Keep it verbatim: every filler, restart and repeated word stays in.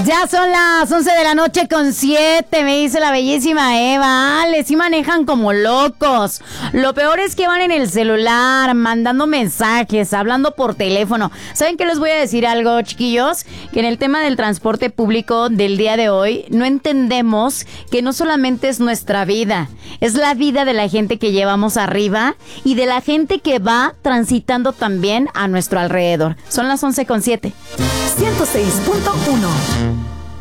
Ya son las once de la noche con siete, me dice la bellísima Eva. Ale, sí manejan como locos. Lo peor es que van en el celular, mandando mensajes, hablando por teléfono. ¿Saben qué les voy a decir algo, chiquillos? Que en el tema del transporte público del día de hoy, no entendemos que no solamente es nuestra vida, es la vida de la gente que llevamos arriba y de la gente que va transitando también a nuestro alrededor. Son las once con siete. ciento seis punto uno.